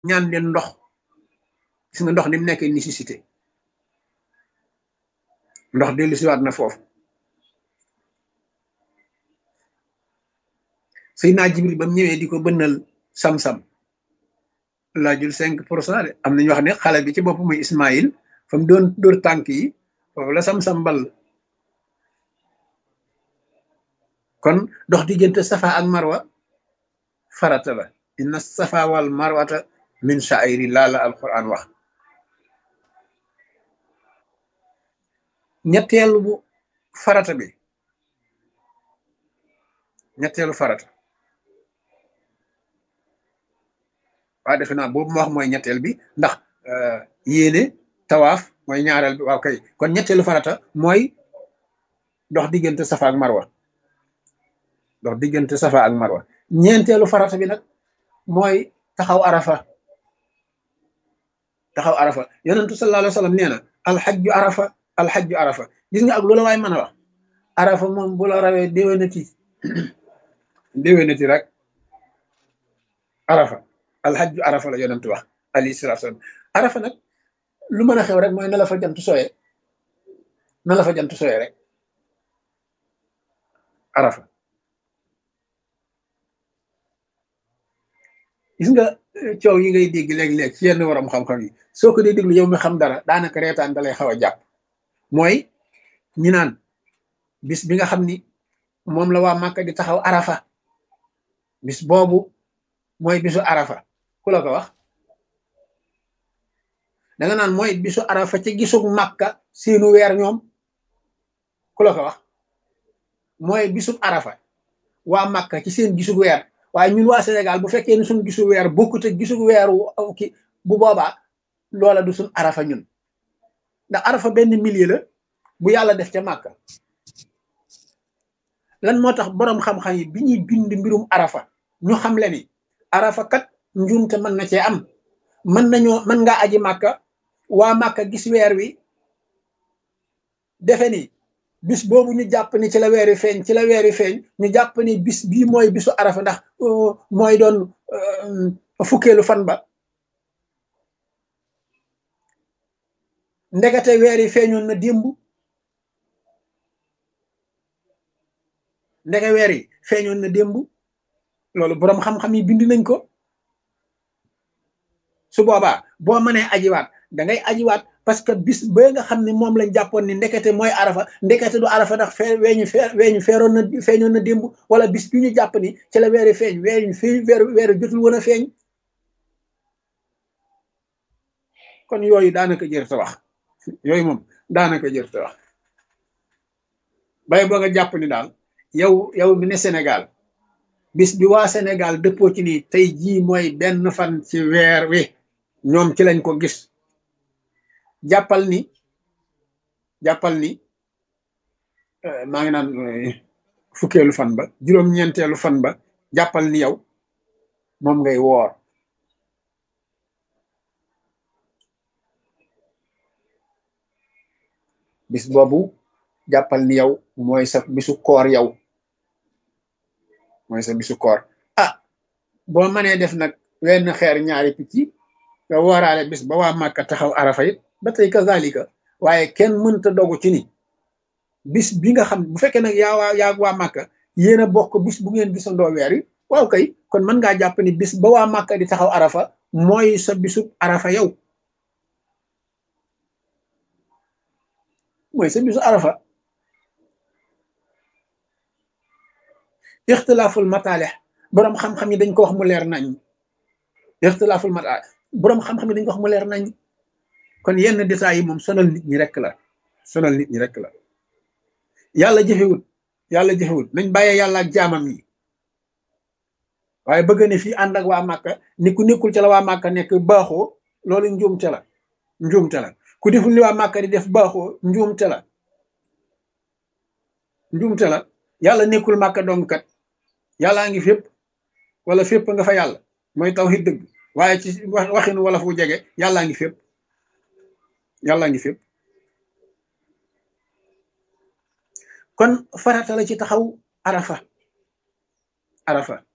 ñaan leen ndox. gis nga ndox ni mu nekkee nécessité ndox dellu siwaat na foofu. Seydina Jibril ba mu ñëwee di ko bënnal sam-sam laajul 5% de am nañu wax ne xale bi ci bopp muy Ismaïl fa mu doon dóor tànk yi foofu la sam-sam ball. kon dox diggante safa ak marwa farata la inna safa wal marwata min sha'airi la alquran wax. ñetteelu bu farata bi ñetteelu farata waaw defe naa boobu ma wax mooy ñetteel bi ndax yéene tawaaf mooy ñaareel bi waaw kay kon ñetteelu farata mooy dox diggante safa ak marwa dox diggante safa ak marwa. ñeenteelu farata bi nag mooy taxaw arafa yonentu sallallahu alayhi wa sallam nee na alxajju arafa alxajju arafa. gis nga ak loola waay mën a wax arafa moom bu la rawee déwénati rek arafa alxajju arafa la yonentu wax alayhi salaatu salaam. arafa nag lu mën a xew rek mooy na la fa jant sooyee rek arafa. gis nga coow yi ngay dégg léeg-léeg ci yenn waram xam-xam yi soo ko dee déglu yow mi xam dara daanaka reetaan dalay xaw a jàpp. mooy ñu naan bis bi nga xam ni moom la waa Màkka di taxaw arafa bis boobu mooy bisu arafa ku la ko wax. danga naan mooy bisu arafa ci gisug Màkka seenu weer ñoom ku la ko wax. mooy bisub arafa waa Màkka ci seen gisug weer waaye ñun waa Sénégal bu fekkee ni suñu gisu weer bokkut ak gisu weeru ki bu boobaa loola du suñ arafa ñun ndax arafa benn milieu la bu yàlla def ca Màkka. lan moo tax boroom xam-xam yi bi ñuy bind mbirum arafa ñu xam le ni arafa kat njuumte mën na cee am. mën ngaa aji Màkka waa Màkka gis weer wi defe ni bis boobu ñu jàpp ni ci la weeri feeñ ñu jàpp ni bis bii mooy bisu arafa ndax mooy doon fukkeelu fan ba. ndekete weeri feeñoon na démb. loolu boroom xam-xam yi bind nañ ko. su boobaa boo mënee ajiwaat da ngay ajiwaat parce que bis ba nga xam ne moom lañ jàppoon ni ndekete mooy arafa ndekete du arafa ndax feeñoon na démb wala bis bi ñu jàpp ni ci la weeri feeñ weeru jotul woon a feeñ. kon yooyu daanaka jërta wax yooyu moom daanaka jërta wax bay boo nga jàpp ni daal yow mi ne Sénégal bis bi waa Sénégal dëppoo ci ni tey jii mooy benn fan ci weer wi ñoom ci lañ ko gis jàppal ni maa ngi naan fukkeelu fan ba juróom-ñeenteelu fan ba jàppal ni yow moom ngay woor. bis boobu jàppal ni yow mooy sa bisu koor yow mooy sa bisu koor. boo mënee def nag wenn xeer ñaari picc nga wooraale bis ba waa Màkka taxaw arafa it ba tey kazalika waaye kenn mënta dogu ci ni bis bi nga xam bu fekkee nag yaa waa Màkka yéen a bokk bis bu ngeen gisandoo weer yi waaw kay kon mën ngaa jàpp ni bis ba waa Màkka di taxaw arafa mooy sa bisu arafa yow mooy sa bisu arafa. ixtilaaful mataalix boroom xam-xam yi dañ ko wax mu leer nañ. ixtilaaful mataalix boroom xam-xam yi dañ ko wax mu leer nañ. kon yenn détails yi moom sonal nit ñi rek la yàlla jëfewut nañ bàyyee yàlla ak jaamam yi waaye bëgg ne fii ànd ak waa Màkka ni ku nekkul ca la waa Màkka nekk baaxoo loolu njuumte la ku deful li waa Màkka di def baaxoo njuumte la yàlla nekkul Màkka dong kat yàllaa ngi fépp wala fépp nga fa yàlla mooy tawhid dëgg waaye ci waxinu wala fu jege yàllaa ngi fépp kon farata la ci taxaw arafa